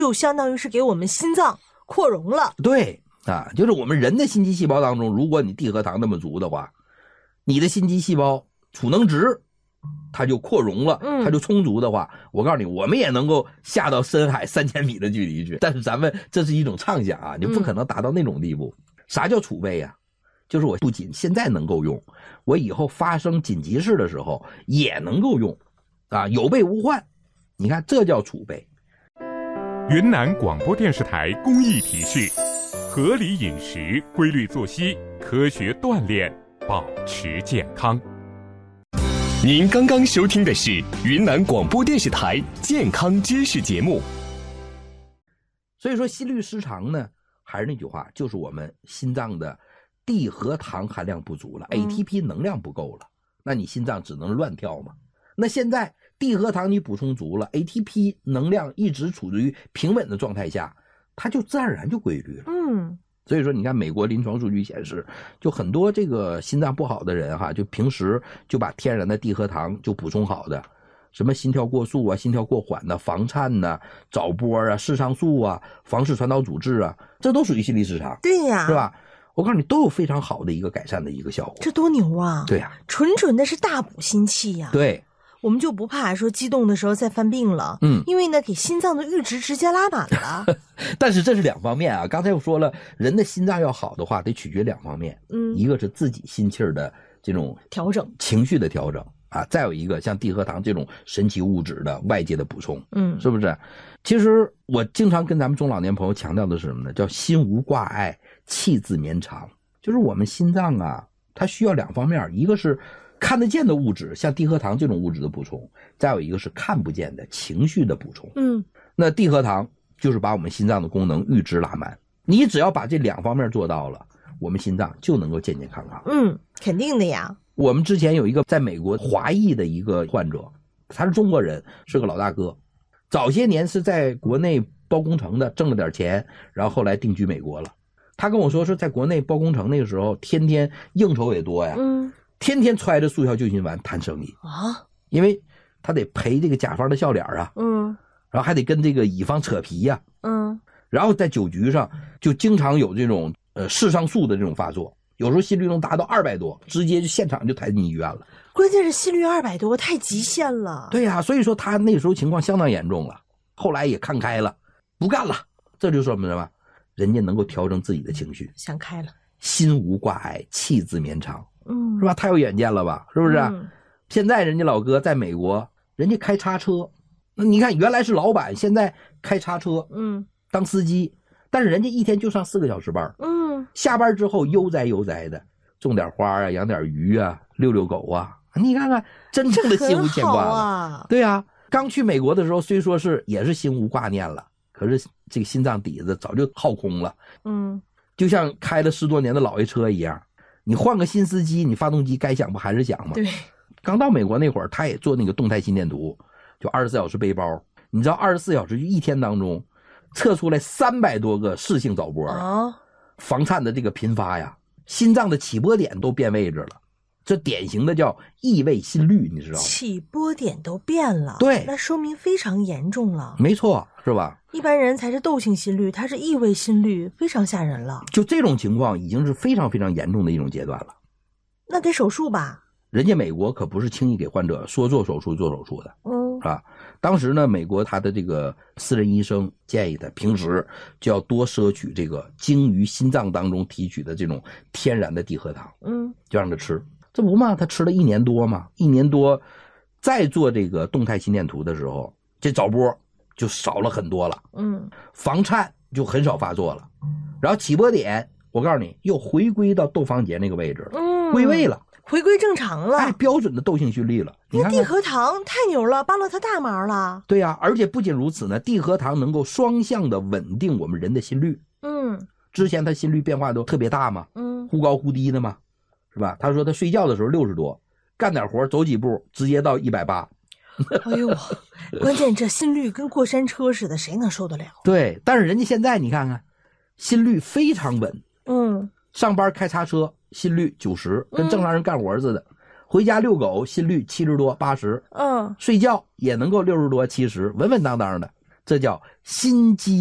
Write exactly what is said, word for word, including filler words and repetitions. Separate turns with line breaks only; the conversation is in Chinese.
就相当于是给我们心脏扩容了。
对啊，就是我们人的心肌细胞当中，如果你地核糖那么足的话，你的心肌细胞储能值它就扩容了，它就充足的话，嗯、我告诉你，我们也能够下到深海三千米的距离去。但是咱们这是一种畅想啊，你不可能达到那种地步。嗯、啥叫储备呀、啊？就是我不仅现在能够用，我以后发生紧急事的时候也能够用，啊，有备无患。你看，这叫储备。
云南广播电视台公益提示：合理饮食、规律作息、科学锻炼，保持健康。
您刚刚收听的是云南广播电视台健康知识节目。
所以说，心律失常呢，还是那句话，就是我们心脏的地核糖含量不足了， A T P 能量不够了，那你心脏只能乱跳嘛。那现在地核糖你补充足了， A T P 能量一直处于平稳的状态下，它就自然而然就规律了。
嗯，
所以说你看美国临床数据显示，就很多这个心脏不好的人哈，就平时就把天然的地核糖就补充好的，什么心跳过速啊、心跳过缓的、房颤呐、啊、早波啊、视上素啊、房室传导阻滞啊，这都属于心律失常。
对呀，
是吧？我告诉你，都有非常好的一个改善的一个效果。
这多牛啊！
对呀、啊，
纯纯的是大补心气呀、啊。
对。
我们就不怕说激动的时候再犯病了，嗯，因为呢给心脏的阈值直接拉满了。
但是这是两方面啊，刚才我说了，人的心脏要好的话，得取决两方面，嗯，一个是自己心气儿的这种
调整，
情绪的调整啊，再有一个像地核糖这种神奇物质的外界的补充，嗯，是不是？其实我经常跟咱们中老年朋友强调的是什么呢？叫心无挂碍，气自绵长。就是我们心脏啊，它需要两方面，一个是看得见的物质，像地核糖这种物质的补充，再有一个是看不见的情绪的补充。嗯，那地核糖就是把我们心脏的功能阈值拉满，你只要把这两方面做到了，我们心脏就能够健健康康。
嗯，肯定的呀。
我们之前有一个在美国华裔的一个患者，他是中国人，是个老大哥，早些年是在国内包工程的，挣了点钱，然后后来定居美国了。他跟我说是在国内包工程那个时候，天天应酬也多呀，嗯。天天揣着速效救心丸谈生意啊，因为他得赔这个甲方的笑脸啊，嗯，然后还得跟这个乙方扯皮呀、啊，嗯，然后在酒局上就经常有这种呃视上素的这种发作，有时候心率能达到二百多，直接就现场就抬进医院了。
关键是心率二百多，太极限了。
对呀、啊，所以说他那时候情况相当严重了，后来也看开了，不干了，这就说明什么？人家能够调整自己的情绪，
想开了，
心无挂碍，气自绵长。嗯，是吧？太有远见了吧？是不是、嗯？现在人家老哥在美国，人家开叉车，那你看原来是老板，现在开叉车，嗯，当司机，但是人家一天就上四个小时班，嗯，下班之后悠哉悠哉的种点花啊，养点鱼啊，遛遛狗啊，你看看真正的心无牵挂了。啊、对啊，刚去美国的时候，虽说是也是心无挂念了，可是这个心脏底子早就耗空了，嗯，就像开了十多年的老爷车一样。你换个新司机，你发动机该响不还是响吗？
对。
刚到美国那会儿，他也做那个动态心电图，就二十四小时背包。你知道二十四小时就一天当中，测出来三百多个室性早波啊，房颤的这个频发呀，心脏的起波点都变位置了，这典型的叫异位心律，你知道吗？
起波点都变了，
对，
那说明非常严重了。
没错，是吧？
一般人才是窦性心律，他是异位心律，非常吓人了。
就这种情况已经是非常非常严重的一种阶段了。
那得手术吧？
人家美国可不是轻易给患者说做手术做手术的，嗯，是吧？当时呢，美国他的这个私人医生建议他平时就要多摄取这个经于心脏当中提取的这种天然的地核糖，嗯，就让他吃。这不嘛，他吃了一年多嘛，一年多，再做这个动态心电图的时候，这早波就少了很多了，嗯，房颤就很少发作了，然后起波点，我告诉你，又回归到窦房结那个位置了，嗯，归位了，
回归正常了，
哎，标准的窦性心律了。
那地核糖太牛了，帮了他大忙了。
对呀、啊，而且不仅如此呢，地核糖能够双向的稳定我们人的心率。嗯，之前他心率变化都特别大嘛，嗯，忽高忽低的嘛，是吧？他说他睡觉的时候六十多，干点活走几步直接到一百八。
哎呦，关键这心率跟过山车似的，谁能受得了？
对，但是人家现在你看看，心率非常稳。嗯，上班开叉车心率九十，跟正常人干活似的。嗯、回家遛狗心率七十多八十。嗯，睡觉也能够六十多七十，稳稳当当的。 这叫心肌